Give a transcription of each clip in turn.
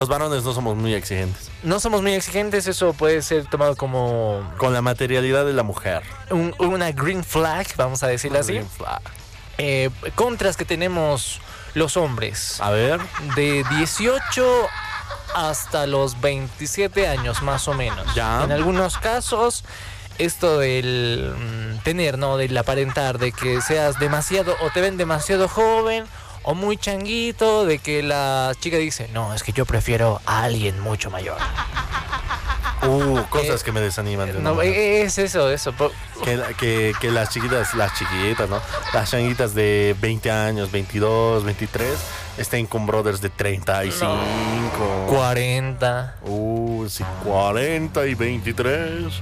Los varones no somos muy exigentes. No somos muy exigentes, eso puede ser tomado como Con la materialidad de la mujer. una green flag, vamos a decirlo así. Green flag. Contras que tenemos los hombres. A ver. De 18 hasta los 27 años, más o menos. Ya. En algunos casos, esto del tener, ¿no? Del aparentar, de que seas demasiado o te ven demasiado joven o muy changuito, de que la chica dice, no, es que yo prefiero a alguien mucho mayor. Cosas que me desaniman. De una No, mujer. es eso. Que las chiquitas, ¿no? Las changuitas de 20 años, 22, 23, estén con brothers de 35. 40. Sí, 40 y 23.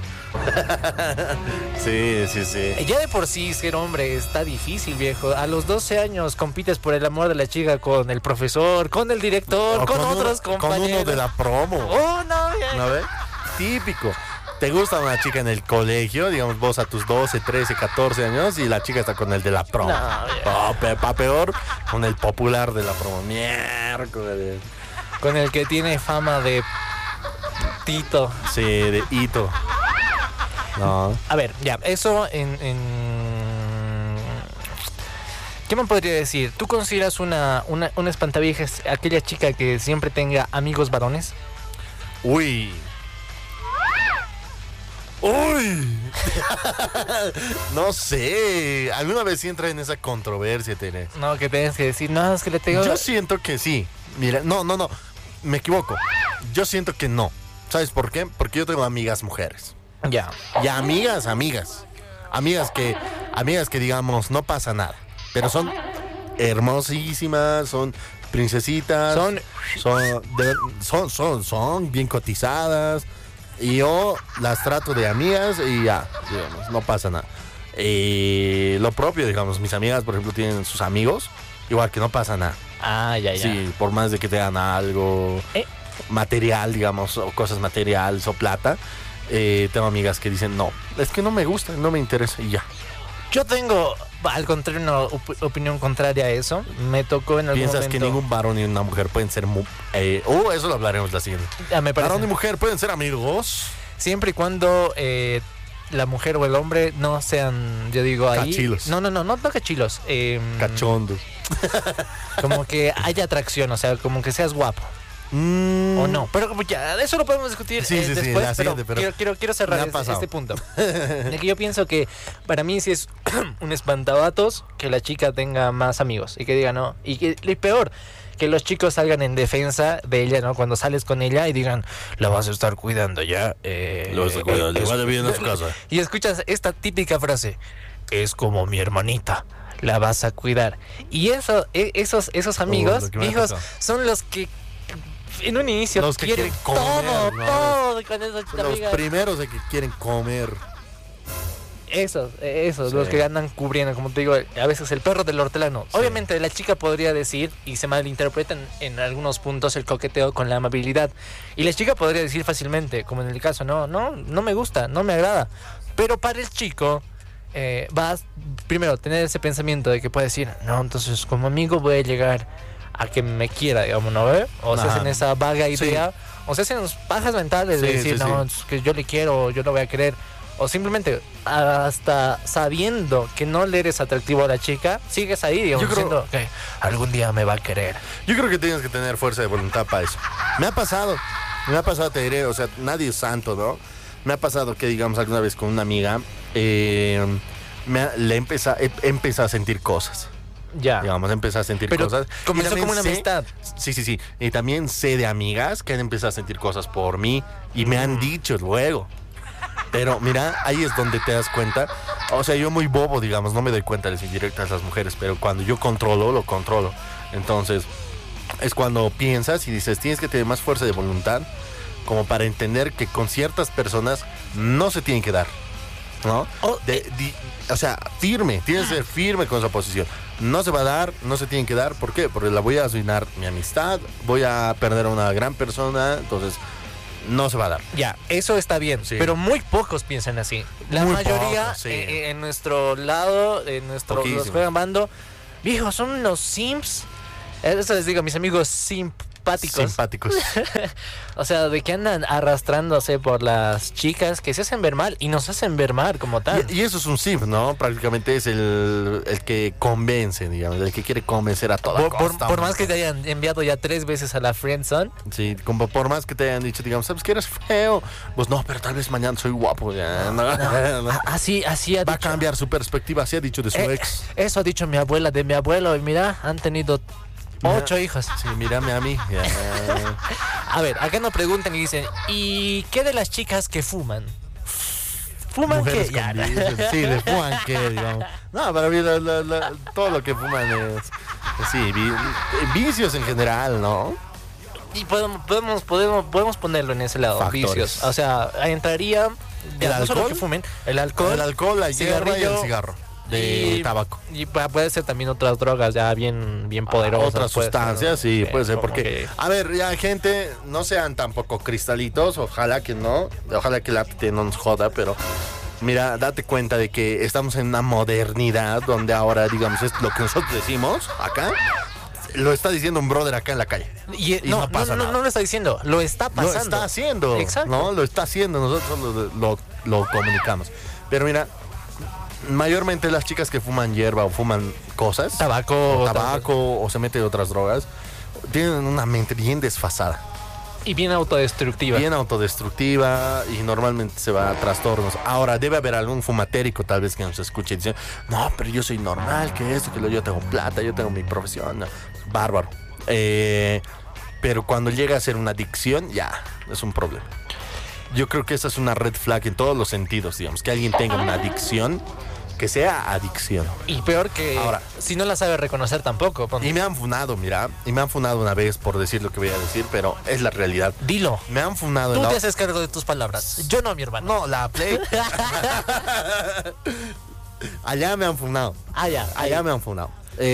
Sí. Ya de por sí ser hombre está difícil, viejo. A los 12 años compites por el amor de la chica con el profesor, con el director, O con otros compañeros. Con uno de la promo. Oh, no, bien. ¿No ves? Típico. Te gusta una chica en el colegio, digamos vos a tus 12, 13, 14 años y la chica está con el de la promo. No, Peor, con el popular de la promo. Miércoles. Con el que tiene fama de Tito. Sí, de hito. No. A ver, ya, eso ¿qué me podría decir? ¿Tú consideras una espantaviejas aquella chica que siempre tenga amigos varones? Uy. No sé. Alguna vez sí entra en esa controversia, Tere. No, que tienes que decir, no, es que le tengo... Yo siento que sí. Mira, no. Me equivoco. Yo siento que no. ¿Sabes por qué? Porque yo tengo amigas mujeres. Ya. Y amigas. Amigas que digamos, no pasa nada. Pero son hermosísimas, son princesitas. Son bien cotizadas. Y yo las trato de amigas y ya, digamos, no pasa nada. Lo propio, digamos, mis amigas, por ejemplo, tienen sus amigos, igual que no pasa nada. Ah, ya. Sí, por más de que te dan algo material, digamos, o cosas materiales o plata, tengo amigas que dicen, no, es que no me gusta, no me interesa y ya. Yo tengo, al contrario, una opinión contraria a eso. Me tocó en algún ¿Piensas momento... que ningún varón y una mujer pueden ser... eso lo hablaremos la siguiente. Me parece. ¿Varón y mujer pueden ser amigos? Siempre y cuando la mujer o el hombre no sean, yo digo ahí... Cachilos. No cachilos. Cachondos. Como que haya atracción, o sea, como que seas guapo. O no, pero como ya, eso lo podemos discutir después, la siguiente, pero quiero cerrar este punto. De que yo pienso que para mí sí es un espantabatos que la chica tenga más amigos y que diga no, y peor, que los chicos salgan en defensa de ella, ¿no? Cuando sales con ella y digan, la vas a estar cuidando ya. Lo vas a cuidar, le vaya bien a su casa. Y escuchas esta típica frase, es como mi hermanita, la vas a cuidar. Y esos amigos, hijos, son los que en un inicio los que quieren comer, todo con esas los primeros de que quieren comer. Esos, Sí. los que andan cubriendo, como te digo, a veces el perro del hortelano. Sí. Obviamente la chica podría decir, y se malinterpretan en algunos puntos el coqueteo con la amabilidad. Y la chica podría decir fácilmente, como en el caso, no me gusta, no me agrada. Pero para el chico, vas primero tener ese pensamiento de que puede decir, no, entonces como amigo voy a llegar a que me quiera, digamos, ¿no ve? O se hacen esa vaga idea, o se hacen pajas mentales de decir, es que yo le quiero, yo lo voy a querer. O simplemente, hasta sabiendo que no le eres atractivo a la chica, sigues ahí, digamos, diciendo que algún día me va a querer. Yo creo que tienes que tener fuerza de voluntad para eso. Me ha pasado, te diré, o sea, nadie es santo, ¿no? Me ha pasado que, digamos, alguna vez con una amiga, he empezado a sentir cosas. Ya. Digamos, empecé a sentir pero cosas. Comenzó como una amistad. Sí. Y también sé de amigas que han empezado a sentir cosas por mí y me han dicho luego. Pero mira, ahí es donde te das cuenta. O sea, yo muy bobo, digamos, no me doy cuenta de las indirectas a las mujeres, pero cuando yo lo controlo. Entonces, es cuando piensas y dices, tienes que tener más fuerza de voluntad como para entender que con ciertas personas no se tienen que dar, ¿no? O sea, firme, tienes que ser firme con esa posición. No se va a dar, no se tienen que dar. ¿Por qué? Porque la voy a arruinar mi amistad, voy a perder a una gran persona, entonces no se va a dar. Ya, eso está bien, sí. Pero muy pocos piensan así. La muy mayoría, pocos, sí. En nuestro lado, los juegan bando, viejo, son los simps. Eso les digo a mis amigos simpáticos. Simpáticos. O sea, de que andan arrastrándose por las chicas que se hacen ver mal y nos hacen ver mal como tal. Y eso es un simp, ¿no? Prácticamente es el que convence, digamos, el que quiere convencer a toda costa. Por más que te hayan enviado ya 3 veces a la friendzone. Sí, como por más que te hayan dicho, digamos, ¿sabes que eres feo? Pues no, pero tal vez mañana soy guapo. Ya, no. Así ha Va a dicho. cambiar su perspectiva, así ha dicho de su ex. Eso ha dicho mi abuela de mi abuelo y mira, han tenido 8 hijos. Sí, mírame a mí. Ya. A ver, acá nos preguntan y dicen, ¿y qué de las chicas que fuman? ¿Fuman Mujeres qué? con Ya. vicios. Sí, de fuman qué, digamos. No, para mí todo lo que fuman es... Sí, vicios en general, ¿no? Y podemos ponerlo en ese lado, Factores. vicios. O sea, entraría ya, ¿El no solo alcohol? que fumen, el alcohol, La hierba y el cigarrillo, cigarro. De tabaco. Y puede ser también otras drogas ya bien poderosas. Otras puede ser, ¿no? sustancias, sí, puede ser, como porque... que- A ver, ya, gente, no sean tampoco cristalitos, ojalá que no, ojalá que la ATT no nos joda, pero... Mira, date cuenta de que estamos en una modernidad donde ahora, digamos, es lo que nosotros decimos acá, lo está diciendo un brother acá en la calle. Y, Y no pasa nada. no lo está diciendo, lo está pasando. Lo está haciendo. Exacto. ¿No? Lo está haciendo, nosotros lo comunicamos. Pero mira, mayormente las chicas que fuman hierba o fuman cosas, Tabaco. o se meten otras drogas, tienen una mente bien desfasada, Y bien autodestructiva. bien autodestructiva y normalmente se va a trastornos. Ahora, debe haber algún fumatérico tal vez que nos escuche y dice, no, pero yo soy normal, que esto, que yo tengo plata, yo tengo mi profesión. No, bárbaro. Pero cuando llega a ser una adicción, ya, es un problema. Yo creo que esa es una red flag en todos los sentidos, digamos, que alguien tenga una adicción, que sea adicción. Y peor que Ahora- si no la sabe reconocer tampoco. ponte. Y me han funado, mira, y me han funado una vez por decir lo que voy a decir, pero es la realidad. Dilo. Me han funado Tú en te la... haces cargo de tus palabras. Yo no, mi hermano. No, la Play. Allá me han funado. Allá me han funado.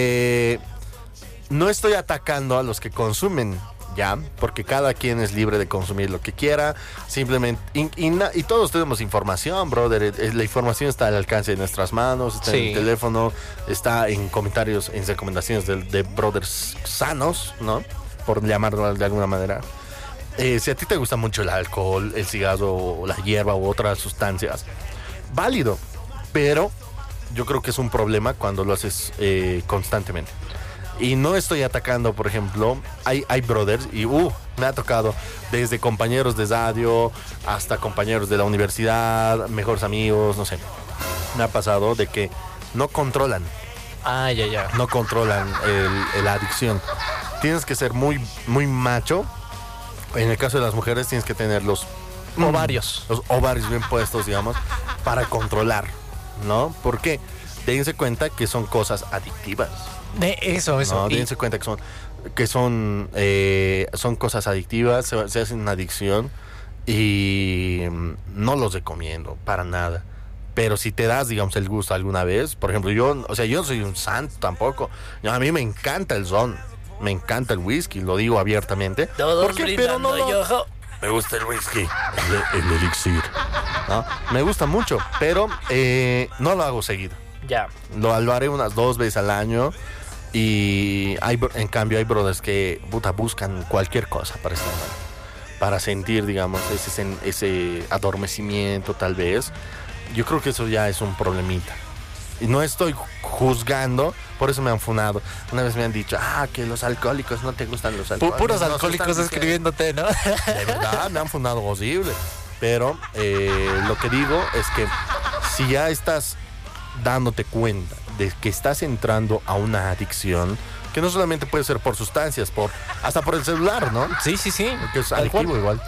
No estoy atacando a los que consumen, ya, porque cada quien es libre de consumir lo que quiera. Simplemente, y todos tenemos información, brother. La información está al alcance de nuestras manos, está en Sí. el teléfono, está en comentarios, en recomendaciones de brothers sanos, ¿no? Por llamarlo de alguna manera. Si a ti te gusta mucho el alcohol, el cigarro, la hierba u otras sustancias, válido, pero yo creo que es un problema cuando lo haces constantemente. Y no estoy atacando, por ejemplo, hay brothers y me ha tocado desde compañeros de radio hasta compañeros de la universidad, mejores amigos, no sé. Me ha pasado de que no controlan no controlan la adicción. Tienes que ser muy, muy macho. En el caso de las mujeres tienes que tener los Ovarios. bien puestos, digamos, para controlar, ¿no? ¿Por qué? Dense cuenta que son cosas adictivas. Eso. No, Y- dense cuenta que son cosas adictivas, se hacen una adicción y no los recomiendo para nada. Pero si te das, digamos, el gusto alguna vez, por ejemplo, yo no soy un santo tampoco. A mí me encanta el ron, me encanta el whisky, lo digo abiertamente. Todos ¿Por qué? Pero no, brindando, yo. me gusta el whisky, el elixir. ¿No? Me gusta mucho, pero no lo hago seguido. Ya. Lo haré unas 2 veces al año. Y en cambio hay brothers que buscan cualquier cosa para estar mal, para sentir, digamos, ese adormecimiento tal vez. Yo creo que eso ya es un problemita. Y no estoy juzgando, por eso me han funado. Una vez me han dicho, que los alcohólicos, no te gustan los alcohólicos. Puros No, se alcohólicos están escribiéndote, ¿no? de verdad, me han fundado horrible. Pero lo que digo es que si ya estás dándote cuenta de que estás entrando a una adicción, que no solamente puede ser por sustancias, hasta por el celular, ¿no? Sí. Que es Tal adictivo cual. igual.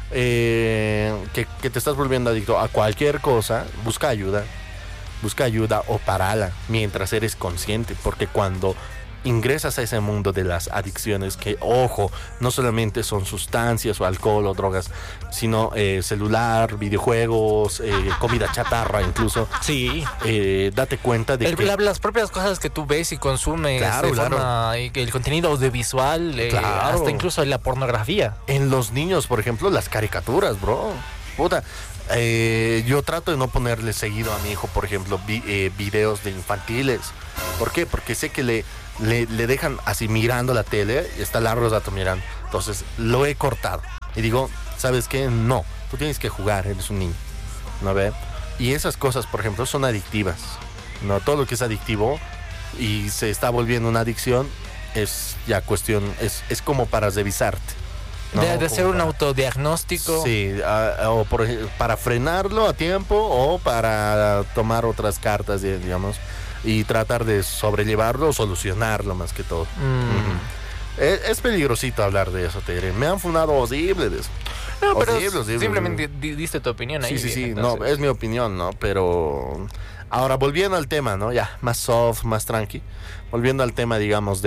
Que te estás volviendo adicto a cualquier cosa, busca ayuda o parala mientras eres consciente, porque cuando ingresas a ese mundo de las adicciones, que ojo, no solamente son sustancias o alcohol o drogas, sino celular, videojuegos, comida chatarra incluso, Sí. date cuenta de que Las propias cosas que tú ves y consumes Claro, de claro. forma, y que el contenido audiovisual, Claro. hasta incluso la pornografía. en los niños, por ejemplo, las caricaturas, bro. Puta. Yo trato de no ponerle seguido a mi hijo, por ejemplo, videos de infantiles. ¿Por qué? Porque sé que le dejan así mirando la tele y está largo rato mirando. Entonces lo he cortado. Y digo, ¿sabes qué? No, tú tienes que jugar, eres un niño, ¿no ve? Y esas cosas, por ejemplo, son adictivas, ¿no? Todo lo que es adictivo y se está volviendo una adicción es ya cuestión, es como para revisarte, ¿no? De Como hacer un para- autodiagnóstico. Sí, o para frenarlo a tiempo o para tomar otras cartas, digamos, y tratar de sobrellevarlo o solucionarlo más que todo. Mm. Es peligrosito hablar de eso, te diré. Me han funado horrible de eso. No, pero Horrible. simplemente diste tu opinión ahí. Sí. entonces. No, es mi opinión, ¿no? Pero ahora volviendo al tema, ¿no? Ya, más soft, más tranqui. Volviendo al tema, digamos,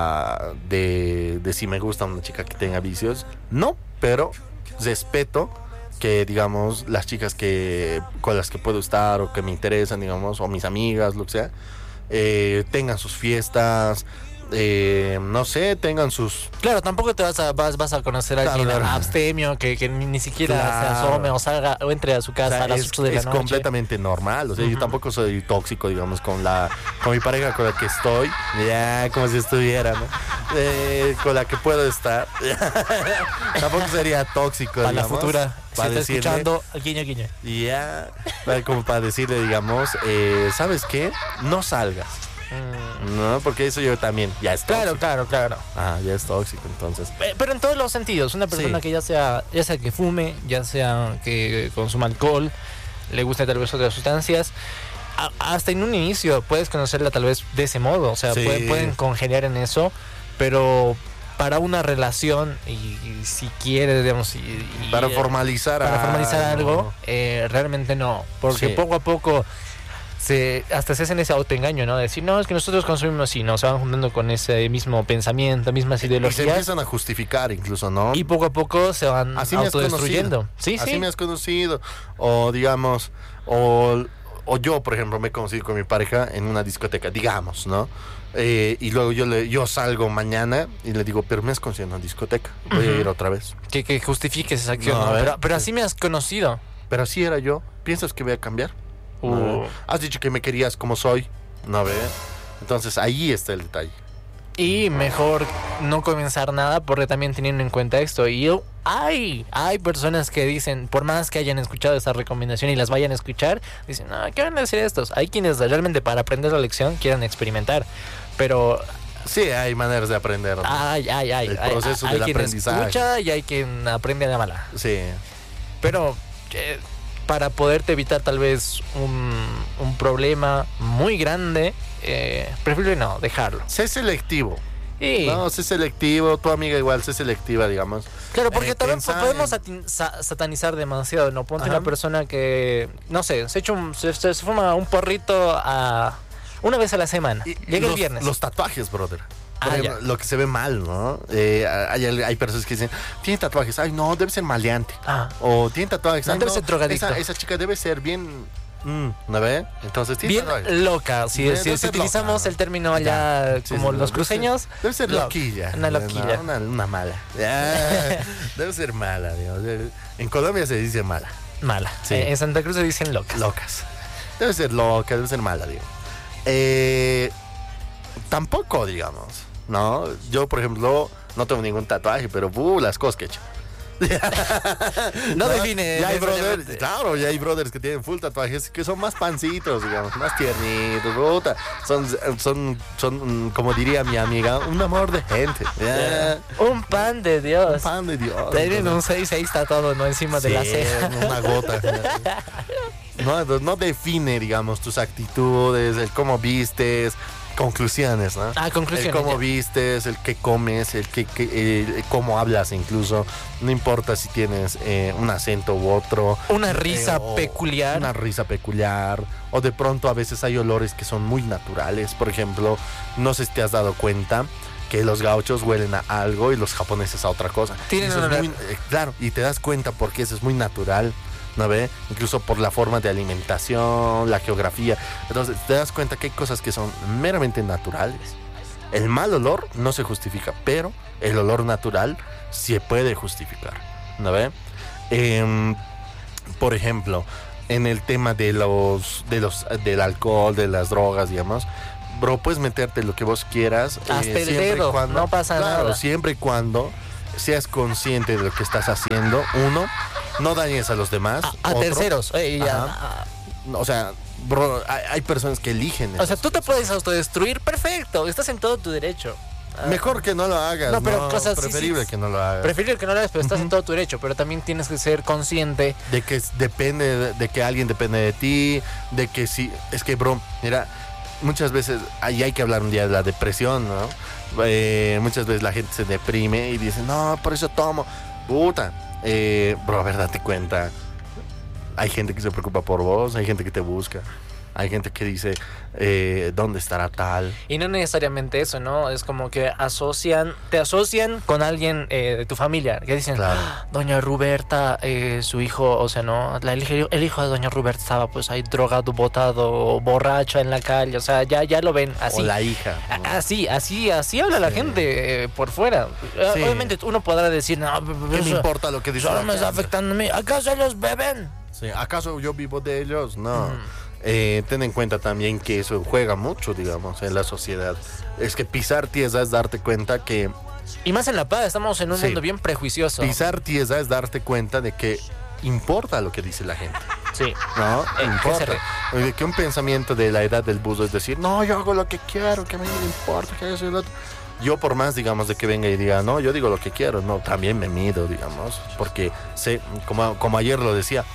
de si me gusta una chica que tenga vicios. No, pero respeto que, digamos, las chicas con las que puedo estar o que me interesan, digamos, o mis amigas, lo que sea, tengan sus fiestas, no sé, tengan sus... Claro, tampoco te vas a conocer a alguien Claro. abstemio que ni siquiera Claro. se asome o salga o entre a su O casa sea, a las es 8 de la es noche. completamente normal. O sea, yo Ujú. tampoco soy tóxico, digamos, con mi pareja con la que estoy. Ya, como si estuviera, ¿no? Con la que puedo estar. Tampoco sería tóxico, Para la digamos. futura, si para está decirle, escuchando, guiño, guiño. ya, como para decirle, digamos, ¿sabes qué? No salgas. No, porque eso yo también, ya es tóxico. Claro. Ah, ya es tóxico, entonces. Pero en todos los sentidos, una persona Sí. que ya sea que fume, ya sea que consuma alcohol, le guste tal vez otras sustancias, hasta en un inicio puedes conocerla tal vez de ese modo, o sea, Sí. pueden congeniar en eso, pero para una relación y si quieres, digamos, Para formalizar algo, realmente no, porque Sí. poco a poco hasta se hacen ese autoengaño, ¿no? Decir, no, es que nosotros consumimos así, ¿no? Se van juntando con ese mismo pensamiento, mismas Y se ideologías. empiezan a justificar incluso, ¿no? Y poco a poco se van Así me has autodestruyendo. conocido. Sí, Así sí. me has conocido. O digamos, o yo, por ejemplo, me he conocido con mi pareja en una discoteca, digamos, ¿no? Y luego yo salgo mañana y le digo, pero me has conocido en una discoteca, voy a ir otra vez. Que justifiques esa acción. No, ¿no? a ver. Pero así me has conocido. Pero así era yo. ¿Piensas que voy a cambiar? Uh. No. Has dicho que me querías como soy. No ve. Entonces ahí está el detalle. Y mejor no comenzar nada porque también teniendo en cuenta esto. Hay personas que dicen, por más que hayan escuchado esta recomendación y las vayan a escuchar, dicen, no, ¿qué van a decir estos? Hay quienes realmente para aprender la lección quieran experimentar. Pero Sí, hay maneras de aprender, ¿no? hay El proceso hay del quien aprendizaje. escucha y hay quien aprende a la mala. Sí. Pero para poderte evitar tal vez un problema muy grande, preferible no, dejarlo. Sé selectivo. Y, No, sé selectivo. Tu amiga igual, sé selectiva, digamos. claro, porque también piensa podemos en- satanizar demasiado, ¿no? Ponte Ajá. una persona que, no sé, se fuma un porrito una vez a la semana. Y Llega el los- viernes. Los tatuajes, brother. Por Ah, ejemplo, ya. lo que se ve mal, ¿no? Hay personas que dicen, tiene tatuajes, ay no, debe ser maleante. Ah. O tiene tatuajes, No, ay, debe ser drogadicto. esa chica debe ser bien, ¿no ve? Entonces tiene Bien tatuajes. loca, si Debe ser utilizamos loca, ¿no? el término allá Sí, como sí, los debe cruceños. Debe ser loca. loquilla. Una loquilla. ¿no? Una mala. Ya, debe ser mala, digamos. En Colombia se dice mala. Mala. Sí. En Santa Cruz se dicen locas. Locas. Debe ser loca, debe ser mala, digo. Tampoco, digamos, ¿no? Yo, por ejemplo, no tengo ningún tatuaje, pero las cosas que he hecho. No define Ya hay necesariamente. brothers, claro, ya hay brothers que tienen full tatuajes que son más pancitos, digamos, más tiernitos, puta. Son, como diría mi amiga, un amor de gente. Ya. Un pan de Dios. Un pan de Dios. Tienen un 6 tatuado, ¿no? Encima de la Sí, ceja. una gota. No, entonces no define, digamos, tus actitudes, el cómo vistes, conclusiones, ¿no? Conclusiones. El cómo ya. vistes, el qué comes, el cómo hablas incluso. No importa si tienes un acento u otro. Una risa o peculiar. Una risa peculiar. O de pronto a veces hay olores que son muy naturales. Por ejemplo, no sé si te has dado cuenta que los gauchos huelen a algo y los japoneses a otra cosa. Tienen Eso un es olor. muy, claro, y te das cuenta porque eso es muy natural, ¿no ve? Incluso por la forma de alimentación, la geografía. Entonces te das cuenta que hay cosas que son meramente naturales. El mal olor no se justifica, pero el olor natural se puede justificar, ¿no ve? Por ejemplo, en el tema del alcohol, de las drogas, digamos, bro, puedes meterte lo que vos quieras. Hasta el siempre y dedo, cuando- no pasa claro, nada. siempre y cuando seas consciente de lo que estás haciendo. Uno, no dañes a los demás. A Otro, terceros. o sea, bro, hay personas que eligen. O sea, tú te puedes autodestruir, perfecto, estás en todo tu derecho. Mejor que no lo hagas. No, pero cosas preferible que no lo hagas. Preferible que no lo hagas, pero estás en todo tu derecho. Pero también tienes que ser consciente de que depende, de que alguien depende de ti, de que sí. Es que, bro, mira, muchas veces ahí hay que hablar un día de la depresión, ¿no? Muchas veces la gente se deprime y dice, no, por eso tomo. Puta. Bro, a ver, date cuenta. Hay gente que se preocupa por vos, hay gente que te busca. Hay gente que dice, ¿dónde estará tal? Y no necesariamente eso, ¿no? Es como que te asocian con alguien de tu familia. Que dicen, Claro. Doña Ruberta, su hijo, o sea, ¿no? El hijo de Doña Ruberta estaba pues ahí drogado, botado, borracho en la calle. O sea, ya lo ven así. O la hija. ¿no? Así habla la gente por fuera. Sí. Obviamente uno podrá decir, no, ¿Qué me importa lo que dice solo la me está gente? afectando a mí. ¿Acaso ellos beben? Sí, ¿acaso yo vivo de ellos? No. Ten en cuenta también que eso juega mucho, digamos, en la sociedad. Es que pisar tierra es darte cuenta que... Y más en La Paz, estamos en un Sí. mundo bien prejuicioso. Pisar tierra es darte cuenta de que importa lo que dice la gente. Sí. No, ¿qué importa. se De que un pensamiento de la edad del buzo es decir, no, yo hago lo que quiero, que a mí no me importa, que eso y lo otro. Yo por más, digamos, de que venga y diga, no, yo digo lo que quiero, no, también me mido, digamos, porque sé, como ayer lo decía,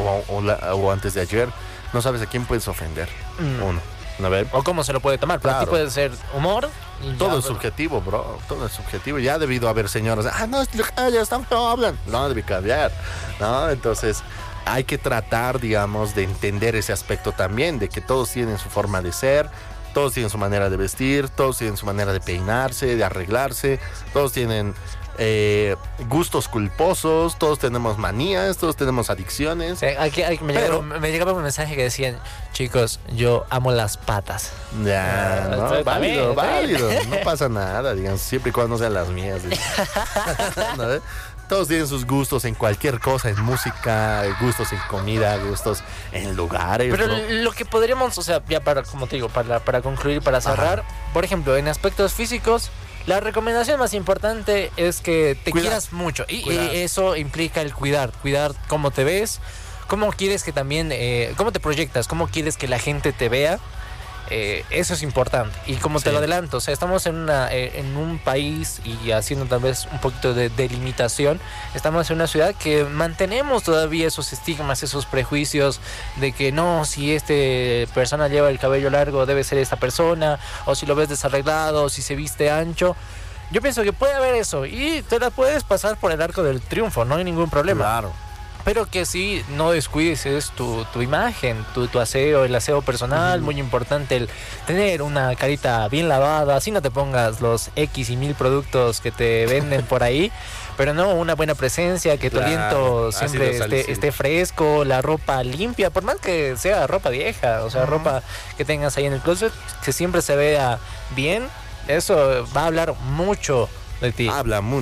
o antes de ayer, no sabes a quién puedes ofender. Uno. A ver, O cómo se lo puede tomar. Para ti Claro. puede ser humor. Y todo ya, es subjetivo, bro. Todo es subjetivo. Ya ha debido haber señoras. No, ya están feo, hablan. No, debe cambiar. ¿No? Entonces, hay que tratar, digamos, de entender ese aspecto también, de que todos tienen su forma de ser, todos tienen su manera de vestir, todos tienen su manera de peinarse, de arreglarse, todos tienen gustos culposos, todos tenemos manías, todos tenemos adicciones. Sí, me llegaba un mensaje que decían, chicos, yo amo las patas. Ya, ¿no? Está bien, Válido. No pasa nada, digamos, siempre y cuando no sean las mías. ¿No? Todos tienen sus gustos en cualquier cosa, en música, gustos en comida, gustos en lugares. Pero ¿no? lo que podríamos, o sea, ya para, como te digo, para concluir, para cerrar, por ejemplo, en aspectos físicos, la recomendación más importante es que te quieras mucho. Y eso implica el cuidar cómo te ves, cómo quieres que también, cómo te proyectas, cómo quieres que la gente te vea. Eso es importante. Y como te lo adelanto, o sea, estamos en un país, y haciendo tal vez un poquito de delimitación, estamos en una ciudad que mantenemos todavía esos estigmas, esos prejuicios de que no, si persona lleva el cabello largo debe ser esta persona, o si lo ves desarreglado, o si se viste ancho. Yo pienso que puede haber eso y te la puedes pasar por el arco del triunfo, no hay ningún problema. Claro. Pero que sí, no descuides es tu imagen, tu aseo, el aseo personal, muy importante el tener una carita bien lavada, así no te pongas los X y 1000 productos que te venden por ahí, pero no, una buena presencia, que tu aliento siempre esté fresco, la ropa limpia, por más que sea ropa vieja, o sea, ropa que tengas ahí en el closet, que siempre se vea bien, eso va a hablar mucho de ti.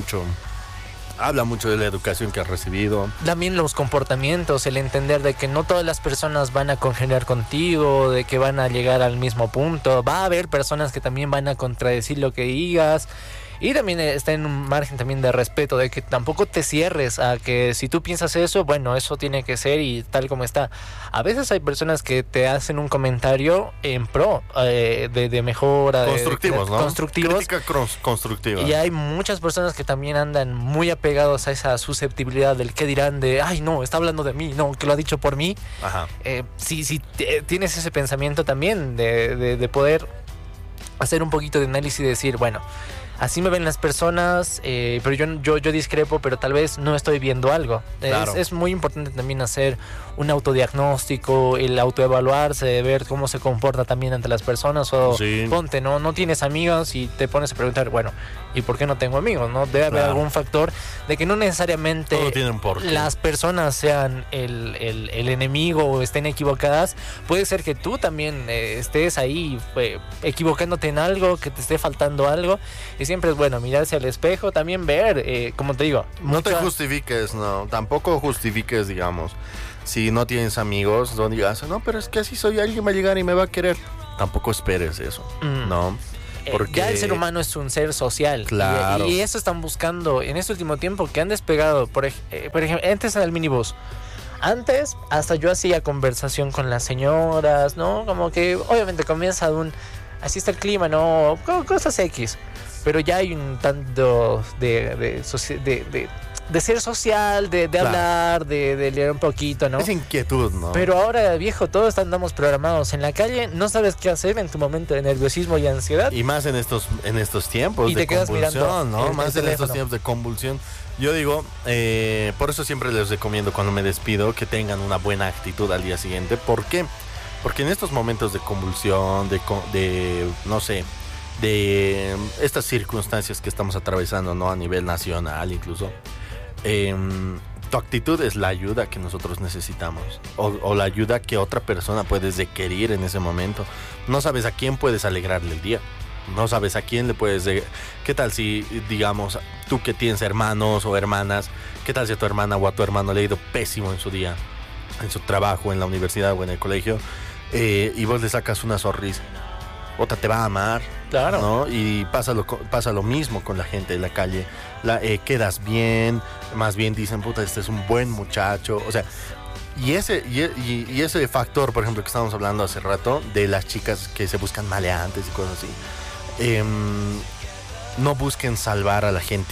Habla mucho de la educación que has recibido. También los comportamientos, el entender de que no todas las personas van a congeniar contigo, de que van a llegar al mismo punto. Va a haber personas que también van a contradecir lo que digas. Y también está en un margen también de respeto, de que tampoco te cierres a que si tú piensas eso, bueno, eso tiene que ser y tal como está. A veces hay personas que te hacen un comentario en pro de mejora. Constructivos, ¿no? Constructivos. Crítica constructiva. Y hay muchas personas que también andan muy apegados a esa susceptibilidad del qué dirán, de, ay, no, está hablando de mí, no, que lo ha dicho por mí. Ajá. Si tienes ese pensamiento también de poder hacer un poquito de análisis y decir, bueno, así me ven las personas, pero yo discrepo, pero tal vez no estoy viendo algo. Claro. Es muy importante también hacer un autodiagnóstico, el autoevaluarse, ver cómo se comporta también ante las personas. O ponte, no tienes amigos y te pones a preguntar, bueno, ¿y por qué no tengo amigos? ¿No? Debe haber algún factor de que no necesariamente las personas sean el enemigo o estén equivocadas. Puede ser que tú también estés ahí equivocándote en algo, que te esté faltando algo. Y siempre es bueno mirarse al espejo, también ver, como te digo. No te justifiques, no. Tampoco justifiques, digamos. Si no tienes amigos, no digas, no, pero es que así soy, alguien va a llegar y me va a querer. Tampoco esperes eso, ¿no? Porque ya el ser humano es un ser social. Claro. Y eso están buscando en este último tiempo, que han despegado. Por ejemplo, antes en el minibús. Antes, hasta yo hacía conversación con las señoras, ¿no? Como que, obviamente, comienza así está el clima, ¿no? Cosas X. Pero ya hay un tanto de ser social, de Claro. hablar, de leer un poquito, ¿no? Es inquietud, ¿no? Pero ahora, viejo, todos andamos programados en la calle, no sabes qué hacer en tu momento de nerviosismo y ansiedad. Y más en estos tiempos Y de te quedas convulsión, mirando ¿no? el Más en estos teléfono. tiempos de convulsión. Yo digo, por eso siempre les recomiendo cuando me despido que tengan una buena actitud al día siguiente. ¿Por qué? Porque en estos momentos de convulsión, no sé, de estas circunstancias que estamos atravesando, ¿no? A nivel nacional incluso, tu actitud es la ayuda que nosotros necesitamos o la ayuda que otra persona puede requerir en ese momento. No sabes a quién puedes alegrarle el día. No sabes a quién le puedes... ¿Qué tal si, digamos, tú que tienes hermanos o hermanas, qué tal si a tu hermana o a tu hermano le ha ido pésimo en su día, en su trabajo, en la universidad o en el colegio, y vos le sacas una sonrisa? Otra te va a amar, Claro. ¿no? Y pasa lo mismo con la gente de la calle. Quedas bien, más bien dicen, puta, este es un buen muchacho. O sea, y ese factor, por ejemplo, que estábamos hablando hace rato, de las chicas que se buscan maleantes y cosas así. No busquen salvar a la gente.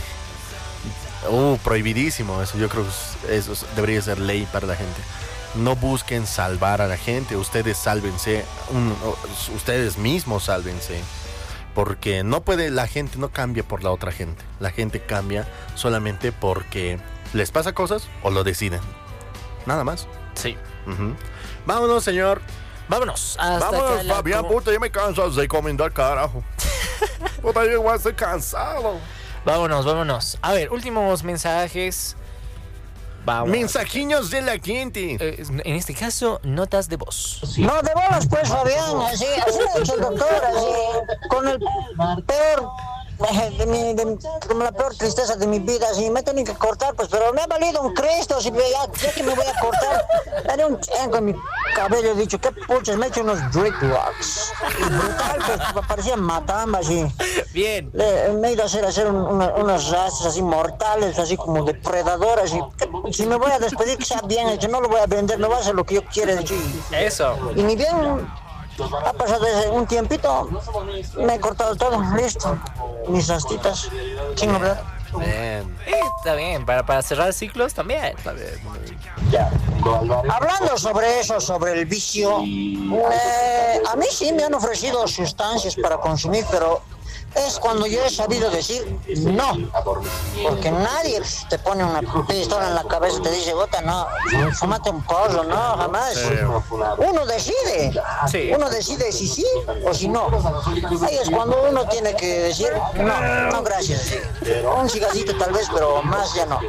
Prohibidísimo eso. Yo creo que eso debería ser ley para la gente. No busquen salvar a la gente. Ustedes sálvense. Ustedes mismos sálvense. Porque la gente no cambia por la otra gente. La gente cambia solamente porque les pasa cosas o lo deciden. Nada más. Sí. Ujú. Vámonos, señor. Vámonos. Hasta Vámonos, acá la Fabián, co- puta, ya me cansas de comentar, carajo. Puta, yo igual estoy cansado. Vámonos. A ver, últimos mensajes. Vamos. Mensajiños de la gente. En este caso, notas de voz. No, de bolas pues, Fabián, así me ha dicho el doctor, así, con el peor, como la peor tristeza de mi vida, así, me tienen que cortar, pues, pero me ha valido un Cristo, si ya que me voy a cortar, haré un chanco en mi cabello, he dicho, qué puchas, me he hecho unos dreadlocks, y brutal, pues, parecía matamba, así. Bien. Me he ido a hacer unas rastas así mortales, así como depredador, así. Si me voy a despedir, que sea bien hecho, no lo voy a vender, no va a hacer lo que yo quiera decir. Eso. Y ni bien ha pasado un tiempito, me he cortado todo, listo. Mis rastitas, sin novedad. Bien. Está bien. Para cerrar ciclos también. Está bien. Hablando sobre eso, sobre el vicio, a mí sí me han ofrecido sustancias para consumir, pero es cuando yo he sabido decir no, porque nadie te pone una pistola en la cabeza y te dice, bota, no, fúmate un porro, no, jamás. Sí. Uno decide, Sí. uno decide si sí o si no. Ahí es cuando uno tiene que decir, no, gracias. Un cigarrito tal vez, pero más ya no.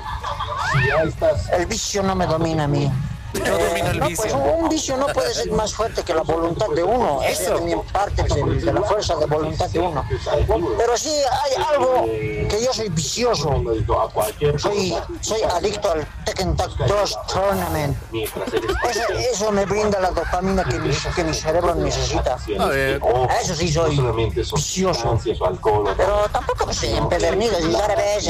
El vicio no me domina a mí. Yo domino el No, vicio. pues un vicio no puede ser más fuerte que la voluntad de uno. Esa es también parte de la fuerza de voluntad de uno. Pero sí hay algo que yo soy vicioso. Soy adicto al Tekken Tag 2 Tournament. Eso me brinda la dopamina que mi cerebro necesita. A ver. A eso sí soy vicioso. Pero tampoco pues, empedernido. Si ya ves,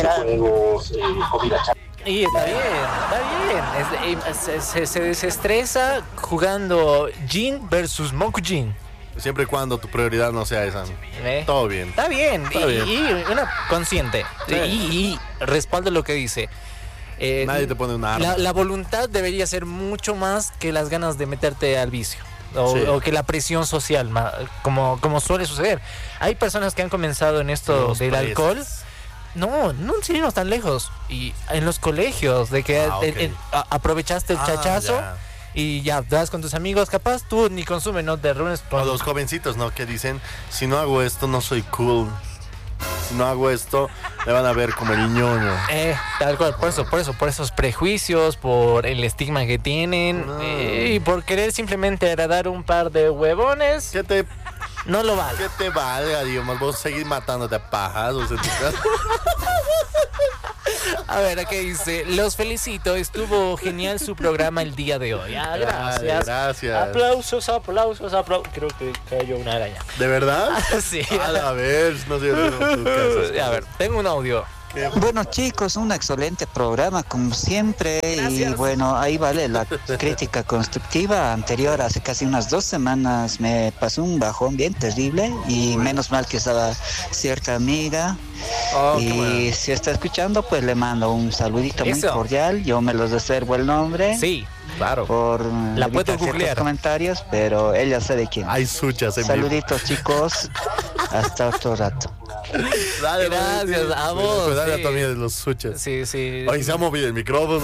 Y está bien. Se desestresa jugando Jin versus Moku Jin. Siempre y cuando tu prioridad no sea esa. ¿Eh? Todo bien. Está bien. Está bien. Y una consciente. Sí. Y respaldo lo que dice. Nadie te pone una arma. La voluntad debería ser mucho más que las ganas de meterte al vicio. Sí. O que la presión social, como suele suceder. Hay personas que han comenzado en esto Los del presos. alcohol. No sin irnos tan lejos. Y en los colegios, de que Ok. aprovechaste el chachazo ya. y ya vas con tus amigos. Capaz tú ni consumes, no te reúnes O con los jovencitos, ¿no? Que dicen, si no hago esto, no soy cool. Si no hago esto, me van a ver como el ñoño. Tal cual, por esos prejuicios, por el estigma que tienen y por querer simplemente agradar un par de huevones, no lo vale. Que te valga, digamos, vos seguís matándote a pajazos en tu casa. A ver, aquí dice, los felicito, estuvo genial su programa el día de hoy. Ah, gracias. Gracias. Aplausos. Creo que cayó una araña. ¿De verdad? Sí. A ver, no sé tu casa. A ver, tengo un audio. Bueno chicos, un excelente programa como siempre. Gracias. Y bueno, ahí vale la crítica constructiva. Anterior, hace casi unas 2 semanas me pasó un bajón bien terrible y menos mal que estaba cierta amiga. Oh, qué Y bueno. si está escuchando, pues le mando un saludito muy Eso. cordial. Yo me los reservo el nombre Sí, claro. por La puedo evitar ciertos googlear. comentarios, pero ella sabe quién. Hay suchas en vivo. Saluditos chicos, hasta otro rato. Dale, Gracias, a vos, Pues dale sí. a tu amiga de los suchas. Sí. Oye, se ha movido el micrófono.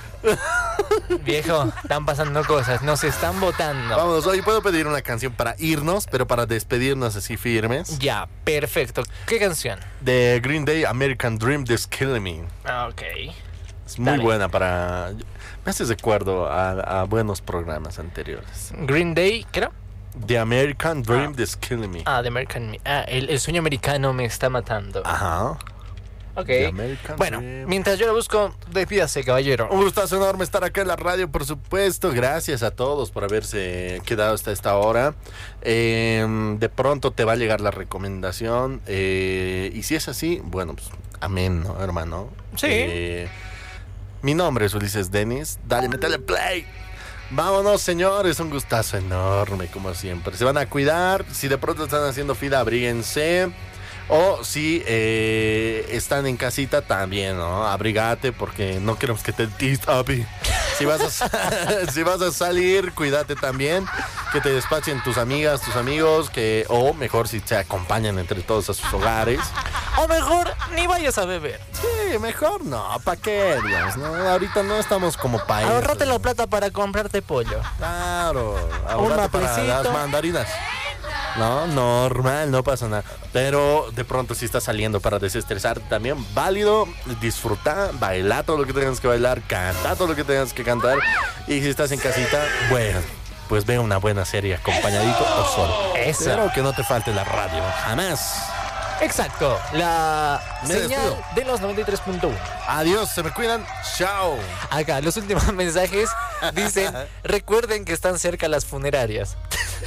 Viejo, están pasando cosas, nos están votando. Vámonos, hoy puedo pedir una canción para irnos, pero para despedirnos así firmes. Ya, perfecto. ¿Qué canción? De Green Day, American Dream, The Killing Me. Ah, ok. Es muy Dale. buena para... Me haces recuerdo a buenos programas anteriores. Green Day, ¿qué era? The American Dream, The Killing Me. Ah, The American... el sueño americano me está matando. Ajá. Ok. The American Bueno, Dream. mientras yo lo busco, despídase, caballero. Un gustazo enorme estar acá en la radio, por supuesto. Gracias a todos por haberse quedado hasta esta hora. De pronto te va a llegar la recomendación. Y si es así, bueno, pues amén, ¿no, hermano? Sí. Mi nombre es Ulises Denis. Dale, métele play. Vámonos, señores. Un gustazo enorme, como siempre. Se van a cuidar. Si de pronto están haciendo fila, abríguense. O si están en casita, también, ¿no? Abrigate porque no queremos que te distapi. Si vas a salir, cuídate también. Que te despachen tus amigas, tus amigos. O mejor si se acompañan entre todos a sus hogares. O mejor, ni vayas a beber. Sí, mejor no. ¿Para qué, digamos, no? Ahorita no estamos como país. Ahorrate la plata para comprarte pollo. Claro. Ahorrate para maplecito. las mandarinas. No, normal, no pasa nada. Pero de pronto si estás saliendo para desestresar, también válido, disfrutar, bailar todo lo que tengas que bailar, cantar todo lo que tengas que cantar. Y si estás en casita, bueno, pues ve una buena serie acompañadito o solo. Eso. Pero que no te falte la radio, jamás. Exacto, la Me señal despido. de los 93.1. Adiós, se me cuidan, chao. Acá, los últimos mensajes dicen, recuerden que están cerca las funerarias.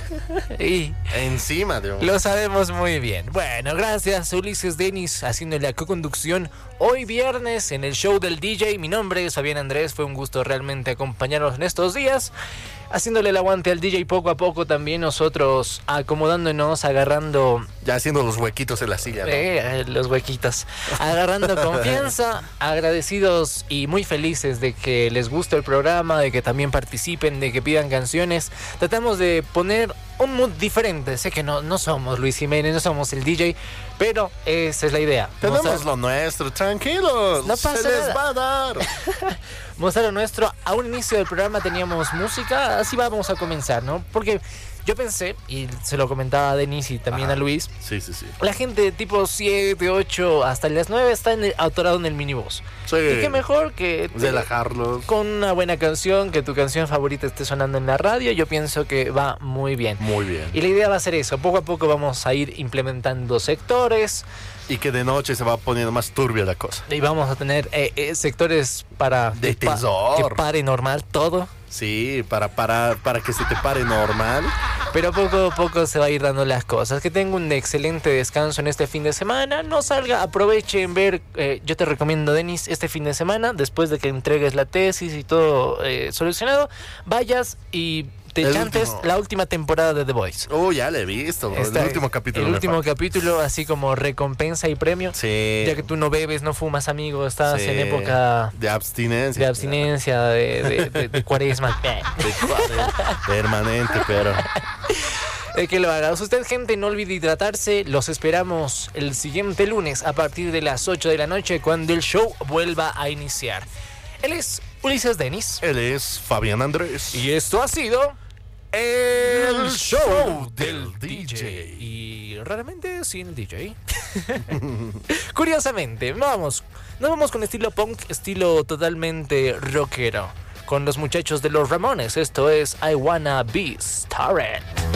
Y Encima de un... lo sabemos muy bien. Bueno, gracias Ulises Denis haciendo la co-conducción hoy viernes en el show del DJ. Mi nombre es Fabián Andrés, fue un gusto realmente acompañarnos en estos días. Haciéndole el aguante al DJ poco a poco también nosotros acomodándonos, agarrando Ya haciendo los huequitos en la silla, ¿no? los huequitos, agarrando confianza, agradecidos y muy felices de que les guste el programa, de que también participen, de que pidan canciones. Tratamos de poner un mood diferente. Sé que no somos Luis Jiménez, no somos el DJ, pero esa es la idea. Tenemos lo nuestro, tranquilos. No pasa se les nada. va a dar. Mostrar lo nuestro. A un inicio del programa teníamos música, así vamos a comenzar, ¿no? Porque yo pensé, y se lo comentaba a Denis y también Ajá. a Luis, Sí, sí, sí. la gente tipo 7, 8, hasta las 9 está atorado en el minibús. Sí. Y qué mejor que Relajarlos. con una buena canción, que tu canción favorita esté sonando en la radio. Yo pienso que va muy bien. Muy bien. Y la idea va a ser eso. Poco a poco vamos a ir implementando sectores Y que de noche se va poniendo más turbia la cosa. y vamos a tener sectores para De que, tesor. que pare normal todo. Sí, para que se te pare normal. Pero poco a poco se va a ir dando las cosas. Que tenga un excelente descanso en este fin de semana. No salga, aproveche en ver. Yo te recomiendo, Denis, este fin de semana, después de que entregues la tesis y todo solucionado, vayas y te El chantes último. la última temporada de The Voice. Ya le he visto. Está el último capítulo. El me último falta. capítulo, así como recompensa y premio. Sí. Ya que tú no bebes, no fumas, amigo, estás Sí. en época de abstinencia. de abstinencia, de cuaresma. Permanente, pero. De que lo hagas. Usted, gente, no olvide hidratarse. Los esperamos el siguiente lunes a partir de las 8 de la noche cuando el show vuelva a iniciar. Él es Ulises Denis. Él es Fabián Andrés. Y esto ha sido el show del DJ. Y raramente sin el DJ. Curiosamente, nos vamos con estilo punk, estilo totalmente rockero. Con los muchachos de los Ramones. Esto es I Wanna Be Starred.